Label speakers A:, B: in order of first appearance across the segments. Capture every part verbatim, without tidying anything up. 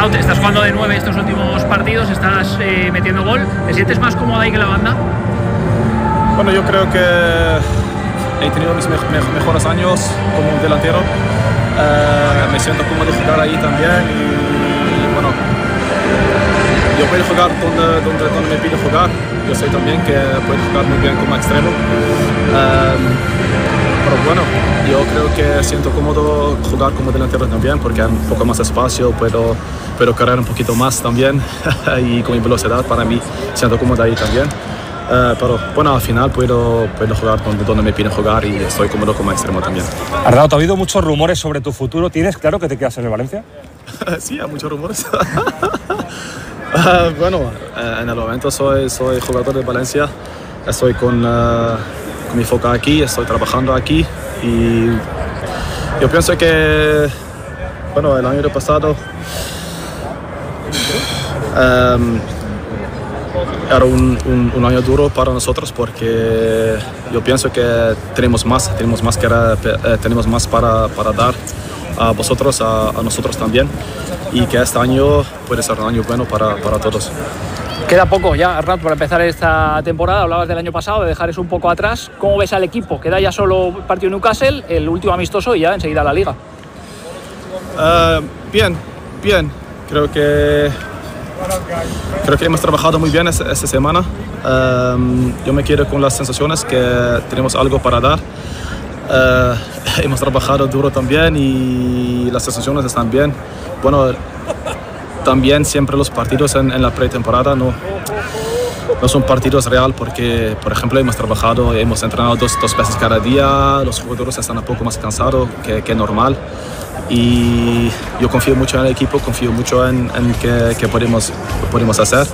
A: Arnaud, estás jugando de nueve estos últimos partidos, estás eh, metiendo gol. ¿Te sientes más cómodo ahí que la banda?
B: Bueno, yo creo que he tenido mis me me mejores años como delantero. Uh, me siento cómodo jugar ahí también y, y bueno, yo puedo jugar donde, donde, donde me pide jugar. Yo sé también que puedo jugar muy bien como extremo. Um, pero bueno, yo creo que siento cómodo jugar como delantero también porque hay un poco más espacio, puedo, puedo correr un poquito más también y con mi velocidad para mí siento cómodo ahí también. Uh, pero bueno, al final puedo, puedo jugar donde, donde me piden jugar y estoy cómodo como extremo también.
C: Arnaud, ha habido muchos rumores sobre tu futuro. ¿Tienes claro que te quedas en el Valencia?
B: Sí, hay muchos rumores. uh, bueno, uh, en el momento soy, soy jugador de Valencia. Estoy con, uh, con mi foco aquí, estoy trabajando aquí y yo pienso que, bueno, el año pasado um, era un, un, un año duro para nosotros porque yo pienso que tenemos más, tenemos más, que era, eh, tenemos más para, para dar a vosotros, a, a nosotros también, y que este año puede ser un año bueno para, para todos.
A: Queda poco ya, Arnaud, para empezar esta temporada. Hablabas del año pasado, de dejar eso un poco atrás. ¿Cómo ves al equipo? Queda ya solo partido Newcastle, el último amistoso y ya enseguida la Liga.
B: Uh, bien, bien. Creo que creo que hemos trabajado muy bien esta, esta semana. Um, yo me quedo con las sensaciones que tenemos algo para dar. Uh, hemos trabajado duro también y las sensaciones están bien. Bueno, también siempre los partidos en, en la pretemporada no, no son partidos real porque, por ejemplo, hemos trabajado, hemos entrenado dos, dos veces cada día, los jugadores están un poco más cansados que, que normal y yo confío mucho en el equipo, confío mucho en, en que, que podemos, podemos hacer.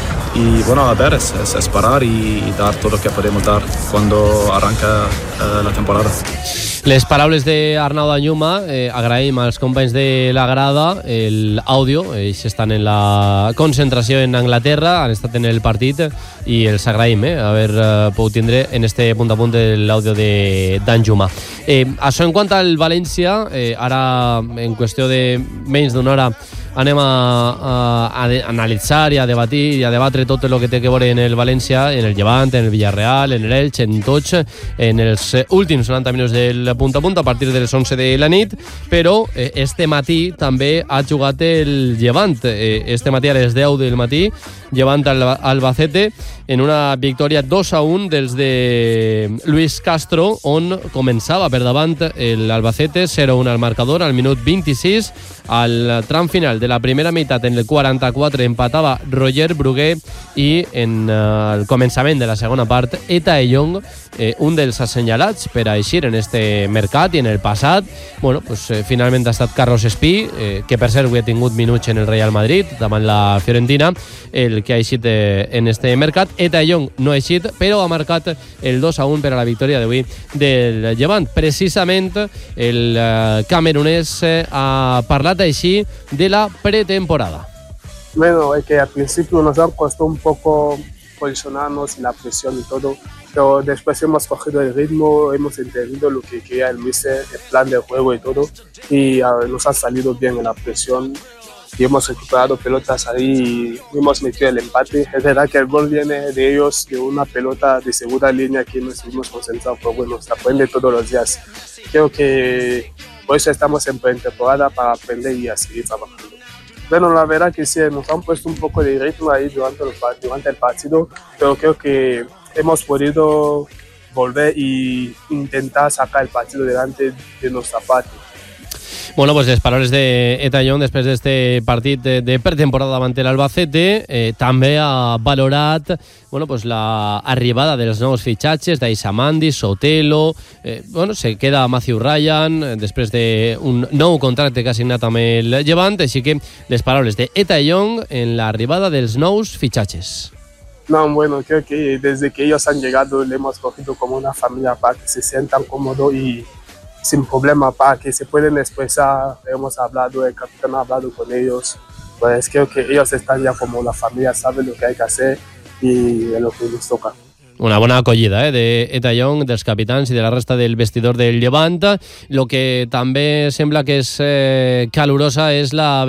B: Y bueno, a ver, es, es, es parar y, y dar todo lo que podemos dar cuando arranca uh, la temporada.
D: Les paraules d'Arnaud Danjuma, eh, agraïm als companys de la grada el àudio, ells estan en la concentració en Anglaterra, han estat en el partit i els agraïm eh, haver eh, pogut tindre en este punt a punt l'àudio de Danjuma. Eh, això en quant al València, eh, ara en qüestió de menys d'una hora anem a, a, a, a analitzar i a debatir i a debatre tot el que té que veure en el València, en el Llevant, en el Villarreal, en l'Elx, en tots, en els últims noranta minuts del punt a punt a partir de les onze de la nit, però eh, este matí també ha jugat el Llevant. Eh, este matí a les deu del matí, Llevant al Albacete, en una victòria dos a un dels de Luis Castro, on començava per davant l'Albacete, zero a un al marcador, al minut vint-i-sis, al tram final de la primera meitat, en el quaranta-quatre, empatava Roger Brugué i en uh, el començament de la segona part, Eta Eyong, eh, un dels assenyalats per a eixir en este mercat i en el passat. Bueno, pues, eh, finalment ha estat Carlos Espí, eh, que per cert avui ha tingut minuts en el Real Madrid, davant la Fiorentina, el que ha eixit eh, en este mercat. Eta Eyong no ha eixit, però ha marcat el dos a un per a la victòria d'avui del Llevant. Precisament el eh, camerunès eh, ha parlat així de la pretemporada.
E: Bueno, es que al principio nos han costado un poco posicionarnos en la presión y todo, pero después hemos cogido el ritmo, hemos entendido lo que quería el míster, el plan de juego y todo, y uh, nos ha salido bien en la presión y hemos recuperado pelotas ahí y hemos metido el empate. Es verdad que el gol viene de ellos, de una pelota de segunda línea que nos hemos concentrado, pero bueno, se aprende todos los días. Creo que por eso estamos en pretemporada, para aprender y a seguir trabajando. Bueno, la verdad que sí, nos han puesto un poco de ritmo ahí durante el, durante el partido, pero creo que hemos podido volver e intentar sacar el partido delante de nuestra parte.
D: Bueno, pues les paraules d'Eta Eyong després d'este partit de, de pretemporada davant l'Albacete. Eh, també ha valorat bueno, pues la arribada dels nous fitxatges d'Aisamandi, Sotelo, eh, bueno, se queda Matthew Ryan eh, després d'un nou contracte que ha signat amb el Llevant, així que les paraules d'Eta Eyong en l'arribada dels nous fitxatges.
E: No, bueno, creo que desde que ellos han llegado le hemos cogido como una familia para que se sientan cómodos y sin problema, para que se pueden expresar. Hemos hablado, el capitán ha hablado con ellos, pues creo que ellos están ya como la familia, saben lo que hay que hacer y es lo que nos toca.
D: Una bona acollida eh, d'Eta Eyong, dels capitans i de la resta del vestidor del Llevant. Lo que també sembla que és eh, calurosa és la